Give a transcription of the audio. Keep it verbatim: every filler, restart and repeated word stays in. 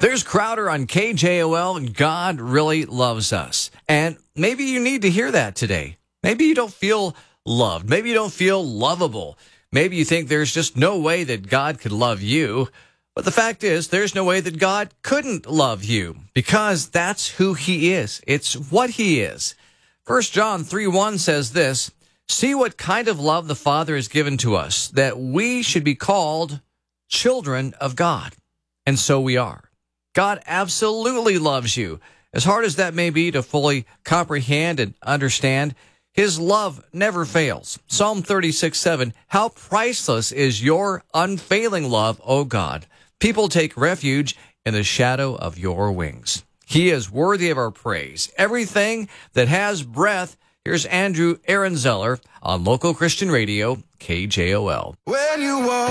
There's Crowder on K J O L, and God really loves us. And maybe you need to hear that today. Maybe you don't feel loved. Maybe you don't feel lovable. Maybe you think there's just no way that God could love you. But the fact is, there's no way that God couldn't love you, because that's who he is. It's what he is. First John three one says this, "See what kind of love the Father has given to us, that we should be called children of God." And so we are. God absolutely loves you. As hard as that may be to fully comprehend and understand, his love never fails. Psalm thirty-six seven, "How priceless is your unfailing love, O God. People take refuge in the shadow of your wings." He is worthy of our praise. Everything that has breath. Here's Andrew Aaron Zeller on Local Christian Radio, K J O L. When you walk